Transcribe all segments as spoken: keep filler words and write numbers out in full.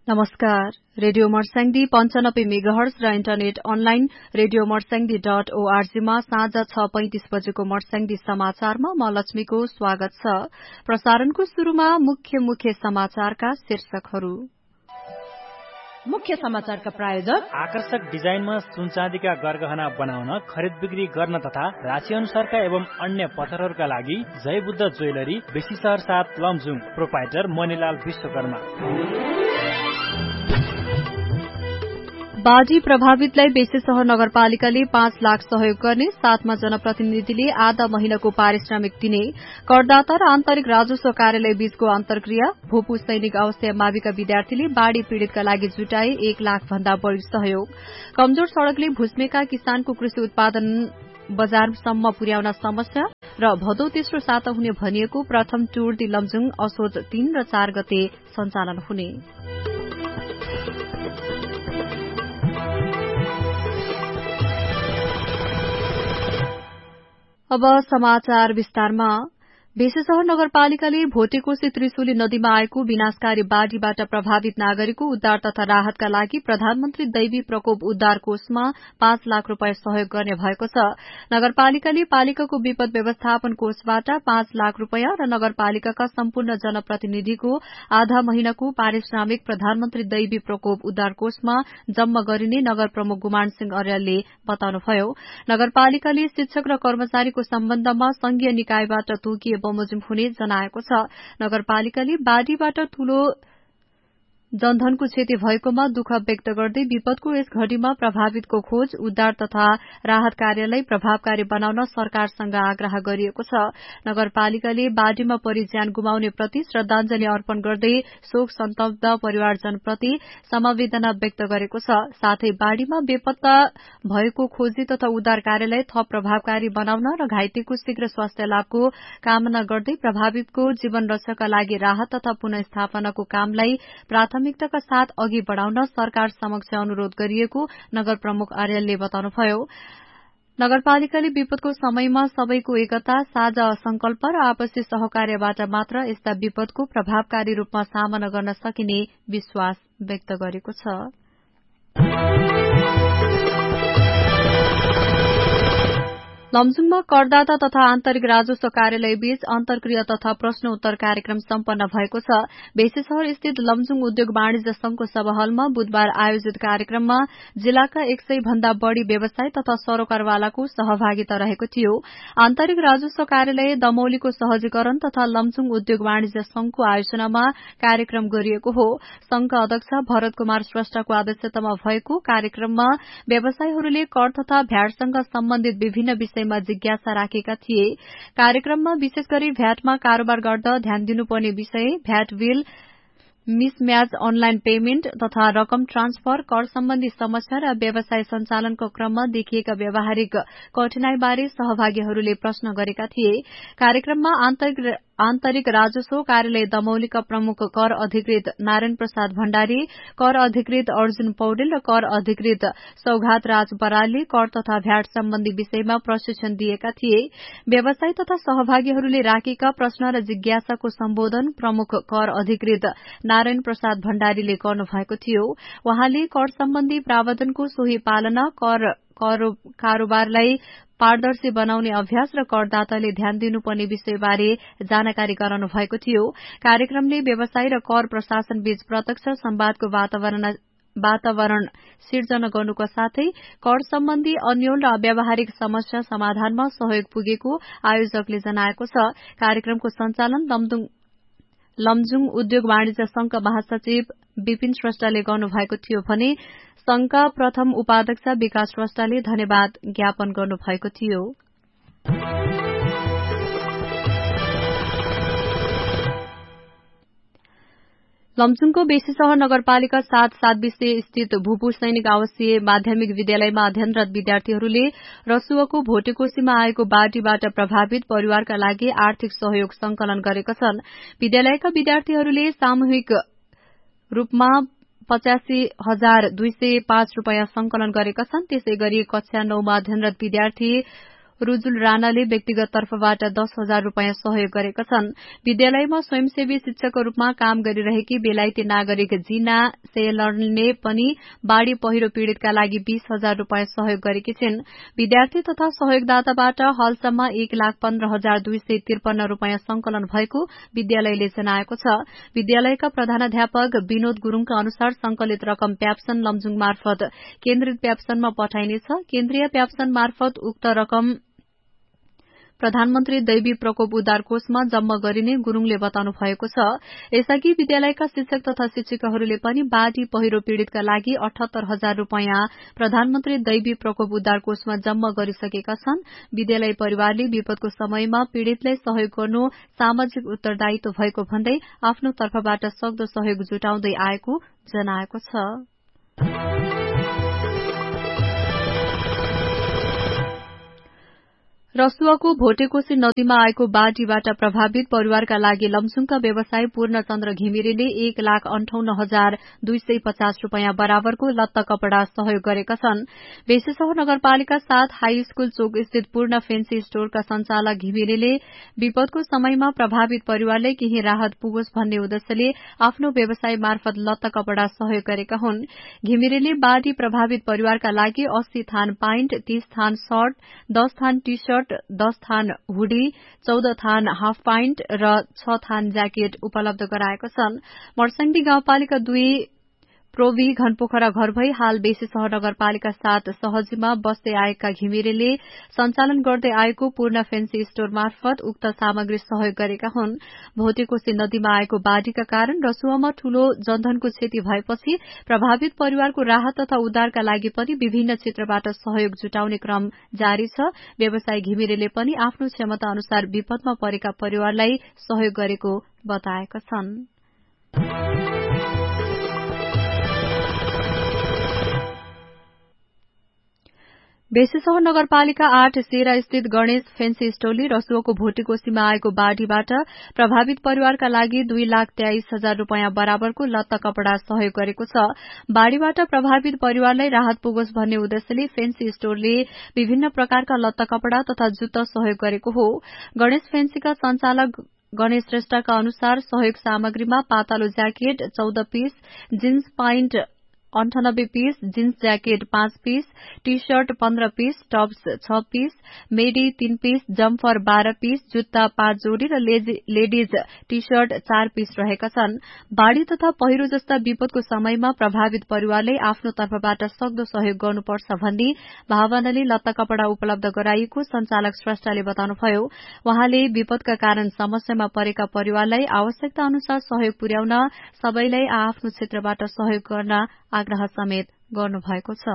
नमस्कार। रेडियो मर्स्याङ्दी पञ्चानब्बे मेगाहर्ज र internet online radio Marsyangdi dot ओआरजीमा साँझ छ पैंतिस बजेको मर्स्याङ्दी समाचारमा म लक्ष्मीको स्वागत छ। प्रसारणको शुरूमा मुख्य मुख्य समाचारका शीर्षकहरू। मुख्य समाचारका प्रायोजक आकर्षक डिजाइनमा सुनचाँदीका गरगहना बनाउन, खरिद बिक्री गर्न तथा राशि अनुसारका एवं अन्य पत्थरहरूका लागि जय बुद्ध ज्वेलरी, बेसी शहर सात लमजुङ, प्रोपाइटर मणिलाल विश्वकर्मा। बाढ़ी प्रभावितलाई बेसीसहर नगरपालिकाले पाँच लाख सहयोग गर्ने, साथमा जनप्रतिनिधिले आधा महिनाको पारिश्रमिक दिने, करदाता र आन्तरिक राजस्व कार्यालय बीचको अन्तर्क्रिया, भूपू सैनिक आवासीय माविका विद्यार्थीले बाढ़ी पीड़ितका लागि जुटाए एक लाख भन्दा बढ़ी सहयोग, कमजोर सड़कले भुस्मेका किसानको कृषि उत्पादन बजारसम्म पुर्याउन समस्या र भदौ तेस्रो साता हुने भनिएको प्रथम टूर दि लमजुङ असोज तीन र चार गते सञ्चालन हुने। अब समाचार विस्तारमा। बेसीसहर नगरपालिकाले भोटेकोशी त्रिशुली नदीमा आएको विनाशकारी बाढ़ीबाट प्रभावित नागरिकको उद्धार तथा राहतका लागि प्रधानमन्त्री दैवी प्रकोप उद्धार कोषमा पाँच लाख रूपियाँ सहयोग गर्ने भएको छ। नगरपालिकाले पालिकाको विपद व्यवस्थापन कोषबाट पाँच लाख रूपियाँ र नगरपालिकाका सम्पूर्ण जनप्रतिनिधिको आधा महिनाको पारिश्रमिक प्रधानमन्त्री दैवी प्रकोप उद्धार कोषमा जम्मा गरिने नगर प्रमुख गुमान सिंह अर्यालले बताउनुभयो। नगरपालिकाले शिक्षक र कर्मचारीको सम्बन्धमा संघीय निकायबाट तोकिए बमोजिम हुने जनाएको छ। नगरपालिकाले बाढ़ीबाट ठूलो जनधनको क्षति भएकोमा दुःख व्यक्त गर्दै विपदको यस घड़ीमा प्रभावितको खोज, उद्धार तथा राहत कार्यलाई प्रभावकारी बनाउन सरकारसँग आग्रह गरिएको छ। नगरपालिकाले बाढ़ीमा परि ज्यान गुमाउने प्रति श्रद्धांजलि अर्पण गर्दै शोक सन्तप्त परिवारजनप्रति समवेदना व्यक्त गरेको छ। साथै बाढ़ीमा बेपत्ता भएको खोजी तथा उद्धार कार्यलाई थप प्रभावकारी बनाउन र घाइतेको शीघ्र स्वास्थ्य लाभको कामना गर्दै प्रभावितको जीवन रक्षाका लागि राहत तथा पुनर्स्थापनाको कामलाई प्राथमिकताका साथ अघि बढ़ाउन सरकार समक्ष अनुरोध गरिएको नगर प्रमुख अर्यालले बताउनुभयो। नगरपालिकाले विपदको समयमा सबैको एकता, साझा संकल्प र आपसी सहकार्यबाट मात्र यस्ता विपदको प्रभावकारी रूपमा सामना गर्न सकिने विश्वास व्यक्त गरेको छ। लमजुङमा करदाता तथा आन्तरिक राजस्व कार्यालय बीच अन्तर्क्रिया तथा प्रश्न उत्तर कार्यक्रम सम्पन्न भएको छ। बेसीसहर स्थित लमजुङ उद्योग वाणिज्य संघको सभाहलमा बुधबार आयोजित कार्यक्रममा जिल्लाका एक सय भन्दा बढ़ी व्यवसाय तथा सरोकारवालाको सहभागिता रहेको थियो। आन्तरिक राजस्व कार्यालय दमौलीको सहजीकरण तथा लमजुङ उद्योग वाणिज्य संघको आयोजनामा कार्यक्रम गरिएको हो। संघका अध्यक्ष भरत कुमार श्रेष्ठको अध्यक्षतामा भएको कार्यक्रममा व्यवसायीहरूले कर तथा भ्याटसँग सम्बन्धित विभिन्न विषय जिज्ञासा राखेका थिए। कार्यक्रममा विशेष गरी भ्याटमा कारोबार गर्दा ध्यान दिनुपर्ने विषय, VAT bill mismatch, online payment तथा रकम ट्रान्सफर, कर सम्बन्धी समस्या र व्यवसाय सञ्चालनको क्रममा देखिएका व्यावहारिक कठिनाईबारे सहभागीहरूले प्रश्न गरेका थिए। कार्यक्रममा आन्तरिक आन्तरिक राजस्व कार्यालय दमौलीका प्रमुख कर अधिकृत नारायण प्रसाद भण्डारी, कर अधिकृत अर्जुन पौडेल र कर अधिकृत सौगात राज बरालले कर तथा भ्याट सम्बन्धी विषयमा प्रशिक्षण दिएका थिए। व्यवसाय तथा सहभागीहरूले राखेका प्रश्न र जिज्ञासाको सम्बोधन प्रमुख कर अधिकृत नारायण प्रसाद भण्डारीले गर्नुभएको थियो। उहाँले कर सम्बन्धी प्रावधानको सोही पालना, कर कारोबारलाई पारदर्शी बनाउने अभ्यास र करदाताले ध्यान दिनुपर्ने विषयबारे जानकारी गराउनु भएको थियो। कार्यक्रमले व्यवसाय र कर प्रशासन बीच प्रत्यक्ष संवादको वातावरण वातावरण सिर्जना गर्नुका साथै कर सम्बन्धी अन्यल र व्यावहारिक समस्या समाधानमा सहयोग पुगेको आयोजकले जनाएको छ। कार्यक्रमको सञ्चालन लमजुङ उद्योग वाणिज्य संघका महासचिव विपिन श्रेष्ठले गर्नुभएको थियो भने संघका प्रथम उपाध्यक्ष विकास श्रेष्ठले धन्यवाद ज्ञापन गर्नुभएको थियो। लमजुङको बेसीसहर नगरपालिका सात सातबिसे स्थित भूपू सैनिक आवासीय माध्यमिक विद्यालयमा अध्ययनरत विद्यार्थीहरूले रसुवाको भोटेकोशीमा आएको बाढ़ीबाट प्रभावित परिवारका लागि आर्थिक सहयोग संकलन गरेका छन्। विद्यालयका विद्यार्थीहरूले सामूहिक रूपमा पचासी हजार दुई सय पाँच रूपियाँ संकलन गरेका छन्। त्यसै गरी कक्षा नौमा अध्ययनरत विद्यार्थी रुजुल राणाले व्यक्तिगत तर्फबाट दस हजार रूपियाँ सहयोग गरेका छन्। विद्यालयमा स्वयंसेवी शिक्षकको रूपमा काम गरिरहेकी बेलायती नागरिक जीना सेलरले पनि बाढ़ी पहिरो पीड़ितका लागि बीस हजार रूपियाँ सहयोग गरेकी छिन्। विद्यार्थी तथा सहयोगदाताबाट हालसम्म एक लाख पन्ध्र हजार दुई सय त्रिपन्न रूपियाँ संकलन भएको विद्यालयले जनाएको छ। विद्यालयका प्रधानाध्यापक विनोद गुरूङका अनुसार संकलित रकम प्याप्सन लमजुङ मार्फत केन्द्रित प्याप्सनमा पठाइनेछ। केन्द्रीय प्याप्सन मार्फत उक्त रकम प्रधानमन्त्री दैवी प्रकोप उद्धार कोषमा जम्मा गरिने गुरूङले बताउनु भएको छ। यसअघि विद्यालयका शिक्षक तथा शिक्षिकाहरूले पनि बाढ़ी पहिरो पीड़ितका लागि अठहत्तर हजार रूपियाँ प्रधानमन्त्री दैवी प्रकोप उद्धार कोषमा जम्मा गरिसकेका छन्। विद्यालय परिवारले विपदको समयमा पीड़ितलाई सहयोग गर्नु सामाजिक उत्तरदायित्व भएको भन्दै आफ्नो तर्फबाट सक्दो सहयोग जुटाउँदै आएको जनाएको छ। रसुवाको भोटेकोशी नदीमा आएको बाढ़ीबाट प्रभावित परिवारका लागि लमजुङका व्यवसायी पूर्णचन्द्र घिमिरेले एक लाख अन्ठाउन्न हजार दुई सय पचास रूपियाँ बराबरको लत्ता कपड़ा सहयोग गरेका छन्। बेसीसहर नगरपालिका सात हाई स्कूल चोक स्थित पूर्ण फेन्सी स्टोरका संचालक घिमिरेले विपदको समयमा प्रभावित परिवारलाई केही राहत पुगोस् भन्ने उद्देश्यले आफ्नो व्यवसाय मार्फत लत्ता कपड़ा सहयोग गरेका हुन्। घिमिरेले बाढ़ी प्रभावित परिवारका लागि अस्सी थान पाइन्ट, तीस थान शर्ट, दस थान टी शर्ट, दस थान हुडी, चौध थान हाफ पाइन्ट र छ थान ज्याकेट उपलब्ध गराएका छन्। मर्स्याङदी गाउँपालिका दुई प्रोभी घनपोखरा घर भई हाल बेसीसहर नगरपालिका सात सहजीमा बस्दै आएका घिमिरेले सञ्चालन गर्दै आएको पूर्ण फेन्सी स्टोर मार्फत उक्त सामग्री सहयोग गरेका हुन्। भोटेकोशी नदीमा आएको बाढ़ीका कारण रसुवामा ठूलो जनधनको क्षति भएपछि प्रभावित परिवारको राहत तथा उद्धारका लागि पनि विभिन्न क्षेत्रबाट सहयोग जुटाउने क्रम जारी छ। व्यवसायी घिमिरेले पनि आफ्नो क्षमता अनुसार विपदमा परेका परिवारलाई सहयोग गरेको बताएका छन्। बेसीसहर नगरपालिका आठ सेरा स्थित गणेश फेन्सी स्टोरले रसुवाको भोटेकोशीमा आएको बाढ़ीबाट प्रभावित परिवारका लागि दुई लाख तेइस हजार रूपियाँ बराबरको लत्ता कपड़ा सहयोग गरेको छ। बाढ़ीबाट प्रभावित परिवारलाई राहत पुगोस् भन्ने उद्देश्यले फेन्सी स्टोरले विभिन्न प्रकारका लत्ता कपड़ा तथा जुत्ता सहयोग गरेको हो। गणेश फेन्सीका संचालक गणेश श्रेष्ठका अनुसार सहयोग सामग्रीमा पातलो ज्याकेट चौध पीस, जीन्स पाइन्ट अन्ठानब्बे पीस, जीन्स ज्याकेट पाँच पीस, टी शर्ट पन्ध्र पीस, टप्स छ पीस, मेडी तीन पीस, जम्फर बाह्र पीस, जुत्ता पाँच जोड़ी र लेडीज टी शर्ट चार पीस रहेका छन्। बाढ़ी तथा पहिरो जस्ता विपदको समयमा प्रभावित परिवारले आफ्नो तर्फबाट सक्दो सहयोग गर्नुपर्छ भन्ने भावनाले लत्ता कपड़ा उपलब्ध गराइएको संचालक श्रेष्ठले बताउनुभयो। वहाँले विपदका कारण समस्यामा परेका परिवारलाई आवश्यकता अनुसार सहयोग पुर्याउन सबैलाई आफ्नो क्षेत्रबाट सहयोग गर्न आग्रह समेत गर्नुभएको छ।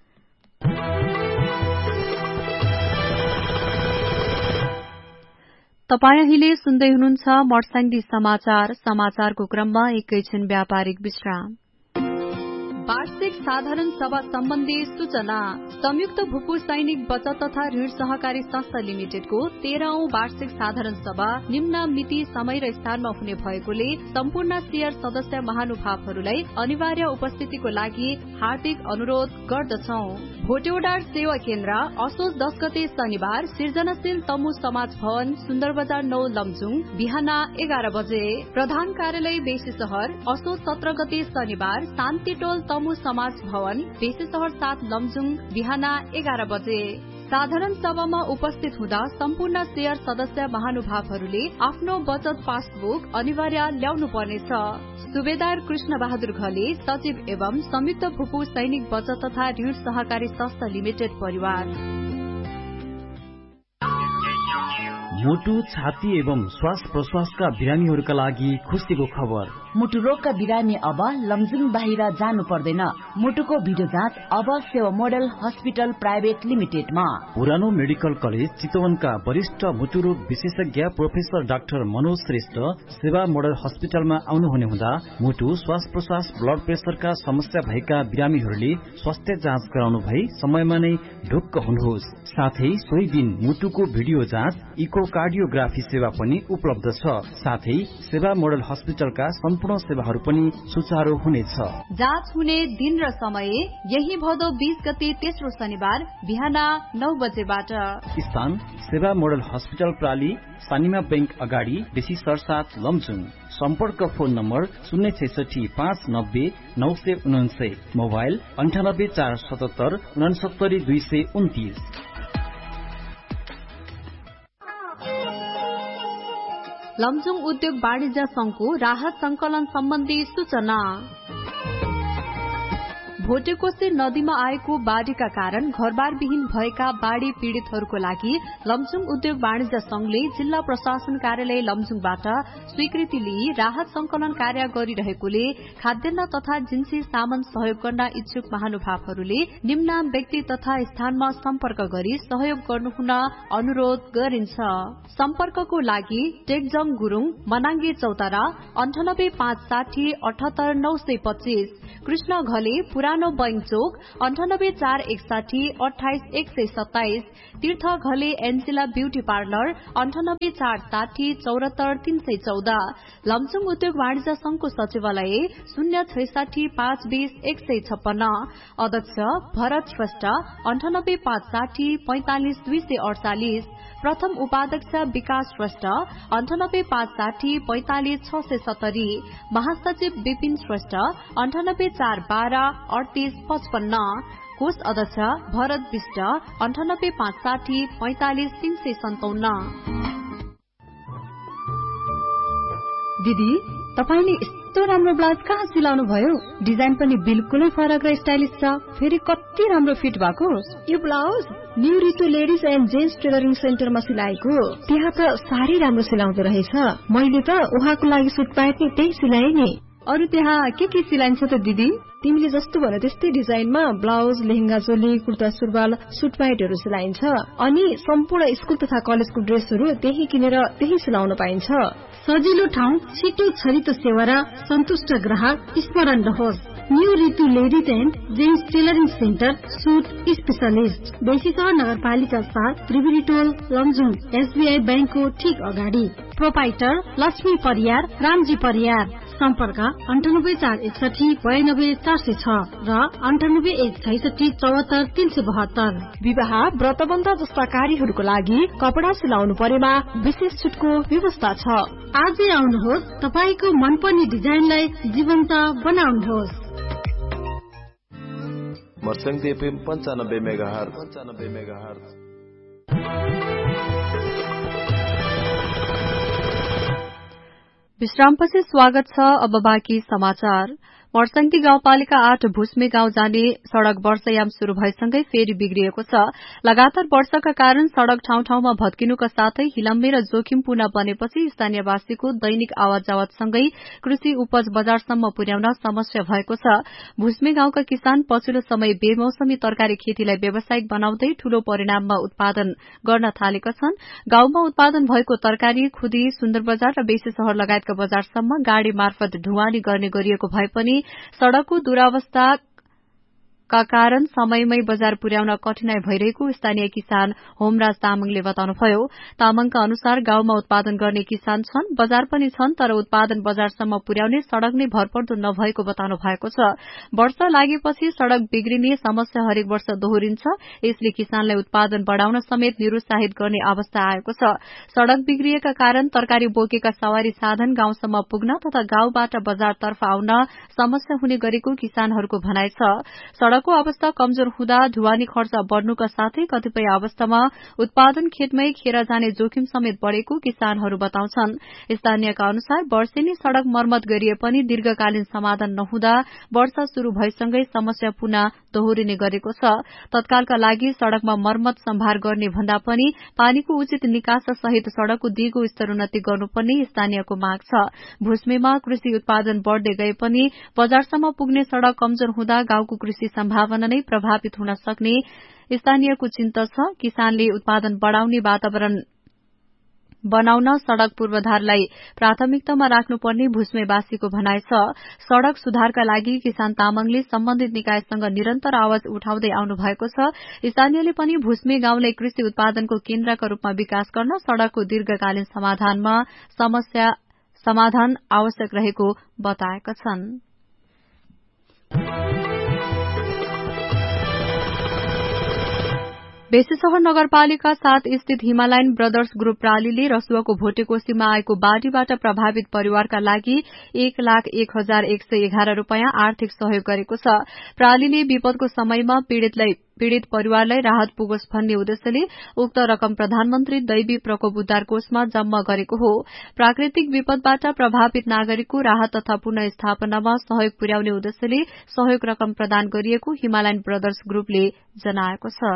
तपाई अहिले सुन्दै हुनुहुन्छ मर्स्याङदी समाचार। समाचारको क्रममा एकैछिन व्यापारिक विश्राम। वार्षिक साधारण सभा सम्बन्धी सूचना। संयुक्त भूपू सैनिक बचत तथा ऋण सहकारी संस्था लिमिटेडको तेह्रौं वार्षिक साधारण सभा निम्न मिति समय र स्थानमा हुने भएकोले सम्पूर्ण शेयर सदस्य महानुभावहरूलाई अनिवार्य उपस्थितिको लागि हार्दिक अनुरोध गर्दछौं। भोटेओडार सेवा केन्द्र असोज दस गते शनिबार सृजनाशील तमु समाज भवन सुन्दर बजार नौ लमजुङ बिहान एघार बजे। प्रधान कार्यालय बेसी शहर असोज सत्र गते शनिबार शान्ति टोल तमु समाज भवन बेसी शहर सात लमजुङ बिहान एघार बजे। साधारण सभामा उपस्थित हुँदा सम्पूर्ण शेयर सदस्य महानुभावहरूले आफ्नो बचत पासबुक अनिवार्य ल्याउनु पर्नेछ। सुबेदार कृष्ण बहादुर घले, सचिव एवं संयुक्त भूपू सैनिक बचत तथा ऋण सहकारी संस्था लिमिटेड परिवार। मुटु, छाती एवं श्वास प्रश्वासका बिरामीहरूका लागि खुसीको खबर। मुटु रोगका बिरामी अब लमजुङ बाहिर जानु पर्दैन। मुटुको भिडियो जाँच अब सेवा मोडल हस्पिटल प्राइभेट लिमिटेडमा। पुरानो मेडिकल कलेज चितवनका वरिष्ठ मुटु रोग विशेषज्ञ प्रोफेसर डाक्टर मनोज श्रेष्ठ सेवा मोडल हस्पिटलमा आउनुहुने हुँदा मुटु, श्वास प्रश्वास, ब्लड प्रेसरका समस्या भएका बिरामीहरूले स्वास्थ्य जाँच गराउनु भई समयमा नै ढुक्क हुनुहोस्। साथै सोही दिन मुटुको भिडियो जाँच, इको इकोकार्डियोग्राफी सेवा पनि उपलब्ध छ। साथै सेवा मोडल हस्पिटलका सम्पूर्ण सेवाहरू पनि सुचारू हुनेछ। जाँच हुने दिन र समय यही भदौ बीस गते तेस्रो शनिबार बिहान नौ बजेबाट। स्थान सेवा मोडल हस्पिटल प्राली, सानिमा बैंक अगाडि, बेसी सरसाथ लमजुङ। सम्पर्क फोन नम्बर शून्य छैसठी पाँच नब्बे नौ सय उनान्सय, मोबाइल अन्ठानब्बे चार सतहत्तर उनासत्तरी दुई सय उन्तिस। लमजुङ उद्योग वाणिज्य संघको राहत संकलन सम्बन्धी सूचना। भोटेकोसे नदीमा आएको बाढ़ीका कारण घरबारविहीन भएका बाढ़ी पीड़ितहरूको लागि लमजुङ उद्योग वाणिज्य संघले जिल्ला प्रशासन कार्यालय लमजुङबाट स्वीकृति लिई राहत संकलन कार्य गरिरहेकोले खाद्यान्न तथा जिन्सी सामान सहयोग गर्न इच्छुक महानुभावहरूले निम्न व्यक्ति तथा स्थानमा सम्पर्क गरी सहयोग गर्नुहुन अनुरोध गरिन्छ। सम्पर्कको लागि टेकजङ गुरूङ, मनाङ्गे चौतारा, अन्ठानब्बे पाँच साठी अठहत्तर नौ सय पच्चीस, कृष्ण घले पुरानो बैंक चोक, अन्ठानब्बे चार एकसाठी अठाइस एक सय सत्ताइस, तीर्थ घले एन्जेला ब्यूटी पार्लर, अन्ठानब्बे चार साठी चौरात्तर तीन सय चौध, लमजुङ उद्योग वाणिज्य संघको सचिवालय शून्य छैसाठी पाँच बीस एक सय छप्पन्न, अध्यक्ष भरत श्रेष्ठ, अन्ठानब्बे पाँच साठी पैंतालिस दुई सय अडचालिस, प्रथम उपाध्यक्ष विकास श्रेष्ठ, अन्ठानब्बे पाँच साठी पैंतालिस छ सय सत्तरी, महासचिव विपिन श्रेष्ठ, अन्ठानब्बे चार बाह्र अडतीस पचपन्न, कोष अध्यक्ष भरत विष्ट, अन्ठानब्बे पाँच साठी पैंतालिस तीन सय सन्ताउन्न। दिदी, तपाईले यस्तो राम्रो ब्लाउज कहाँ सिलाउनु भयो? डिजाइन पनि बिल्कुलै फरक र स्टाइलिश छ, फेरि कति राम्रो फिट भएको। यो blouse new Ritu ladies and gents tailoring सेन्टरमा सिलाएको। त्यहाँ त साह्रै राम्रो सिलाउँदो रहेछ। मैले त उहाँको लागि सुट प्यान्ट नि त्यही सिलाए नि। अरु त्यहाँ के के सिलाइन्छ त दिदी? तिमीले जस्तो भने त्यस्तै डिजाइनमा ब्लाउज, लेहेंगा चोली, कुर्ता सुरुवाल, सुट प्यान्टहरू सिलाइन्छ। अनि सम्पूर्ण स्कुल तथा कलेजको ड्रेसहरू त्यही किनेर त्यही सिलाउन पाइन्छ। सजिलो ठाउँ, छिटो छरितो सेवा र सन्तुष्ट ग्राहक स्मरण रहोस्। New Ritu ladies and gents tailoring centre, suit specialist, Besisahar नगरपालिका सात, त्रिवेणी टोल, लमजुङ, एसबीआई बैंकको ठीक अगाडि। प्रोपाइटर लक्ष्मी परियार, रामजी परियार। सम्पर्क अन्ठानब्बे चार एकसाठी बयानब्बे चार सय छ र अन्ठानब्बे एक छैसठी चौहत्तर तीन सय बहत्तर। विवाह, व्रतबन्ध जस्ता कार्यहरूको लागि कपडा सिलाउनु परेमा विशेष छुटको व्यवस्था छ। आजै आउनुहोस्, तपाईको मनपर्ने डिजाइनलाई जीवन्त बनाउनुहोस्। मर्स्याङ एफएम पन्चानब्बे मेगाहर्ज पन्चानब्बे मेगाहर्ज। विश्रामपछि स्वागत छ। अब बाँकी समाचार। मर्स्याङदी गाउँपालिका आठ भुस्मे गाउँ जाने सड़क वर्षायाम शुरू भएसँगै फेरि बिग्रिएको छ। लगातार वर्षाका कारण सड़क ठाउँ ठाउँमा भत्किनुका साथै हिलम्बे र जोखिमपूर्ण बनेपछि स्थानीयवासीको दैनिक आवाज जावतसँगै कृषि उपज बजारसम्म पुर्याउन समस्या भएको छ। भुस्मे गाउँका किसान पछिल्लो समय बेमौसमी तरकारी खेतीलाई व्यावसायिक बनाउँदै ठूलो परिणाममा उत्पादन गर्न थालेका छन्। गाउँमा उत्पादन भएको तरकारी खुदी, सुन्दर बजार र बेसी शहर लगायतका बजारसम्म गाड़ी मार्फत ढुवानी गर्ने गरिएको भए पनि सड़कको दुरावस्था का कारण समयमै बजार पुर्याउन कठिनाई भइरहेको स्थानीय किसान होमराज तामाङले बताउनुभयो। तामाङका अनुसार गाउँमा उत्पादन गर्ने किसान छन्, बजार पनि छन्, तर उत्पादन बजारसम्म पुर्याउने सड़क नै भरपर्दो नभएको बताउनु भएको छ। वर्षा लागेपछि सड़क बिग्रिने समस्या हरेक वर्ष दोहोरिन्छ। यसले किसानलाई उत्पादन बढ़ाउन समेत निरुत्साहित गर्ने अवस्था आएको छ। सड़क बिग्रिएका कारण तरकारी बोकेका सवारी साधन गाउँसम्म पुग्न तथा गाउँबाट बजारतर्फ आउन समस्या हुने गरेको किसानहरूको भनाइ छ। सड़कको अवस्था कमजोर हुँदा ढुवानी खर्च बढ़नुका साथै कतिपय अवस्थामा उत्पादन खेतमै खेर जाने जोखिम समेत बढ़ेको किसानहरू बताउँछन्। स्थानीयका अनुसार वर्षेनी सड़क मर्मत गरिए पनि दीर्घकालीन समाधान नहुँदा वर्षा शुरू भएसँगै समस्या पुनः दोहोरिने गरेको छ। तत्कालका लागि सड़कमा मर्मत सम्भार गर्ने भन्दा पनि पानीको उचित निकास सहित सड़कको दिगो स्तरोन्नति गर्नुपर्ने स्थानीयको माग छ। भुस्मेमा कृषि उत्पादन बढ़दै गए पनि बजारसम्म पुग्ने सड़क कमजोर हुँदा गाउँको कृषि सम्भावना नै प्रभावित हुन सक्ने स्थानीयको चिन्ता छ। किसानले उत्पादन बढ़ाउने वातावरण बनाउन सड़क पूर्वाधारलाई प्राथमिकतामा राख्नुपर्ने भुस्मेवासीको भनाइ छ। सड़क सुधारका लागि किसान तामाङले सम्बन्धित निकायसँग निरन्तर आवाज उठाउँदै आउनु भएको छ। स्थानीयले पनि भुस्मे गाउँलाई कृषि उत्पादनको केन्द्रका रूपमा विकास गर्न सड़कको दीर्घकालीन समाधानमा समस्या समाधान आवश्यक रहेको बताएका छन्। बेसीशहर नगरपालिका सात स्थित हिमालयन ब्रदर्स ग्रुप प्रालीले रसुवाको भोटेकोशीमा आएको बाढ़ीबाट प्रभावित परिवारका लागि एक लाख एक हजार एक सय एघार रूपियाँ आर्थिक सहयोग गरेको छ। प्रालीले विपदको समयमा पीड़ितलाई पीड़ित परिवारलाई राहत पुगोस् भन्ने उद्देश्यले उक्त रकम प्रधानमन्त्री दैवी प्रकोप उद्धार कोषमा जम्मा गरेको हो। प्राकृतिक विपदबाट प्रभावित नागरिकको राहत तथा पुनः स्थापनामा सहयोग पुर्याउने उद्देश्यले सहयोग रकम प्रदान गरिएको हिमालयन ब्रदर्स ग्रुपले जनाएको छ।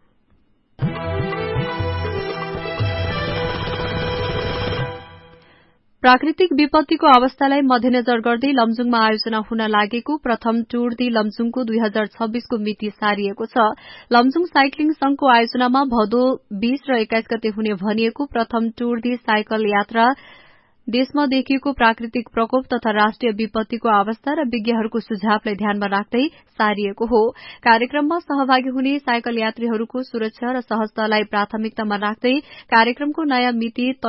प्राकृतिक विपत्तिको अवस्थालाई मध्यनजर गर्दै लमजुङमा आयोजना हुन लागेको प्रथम टूर दी लमजुङको दुई हजार छब्बीसको मिति सारिएको छ। लमजुङ साइक्लिङ संघको आयोजनामा भदौ बीस र एक्काइस गते हुने भनिएको प्रथम टूर दी साइकल यात्रा देशमा देखिएको प्राकृतिक प्रकोप तथा राष्ट्रिय विपत्तिको अवस्था र विज्ञहरूको सुझावलाई ध्यानमा राख्दै सारिएको हो। कार्यक्रममा सहभागी हुने साइकल यात्रीहरूको सुरक्षा र सहजतालाई प्राथमिकतामा राख्दै कार्यक्रमको नयाँ मिति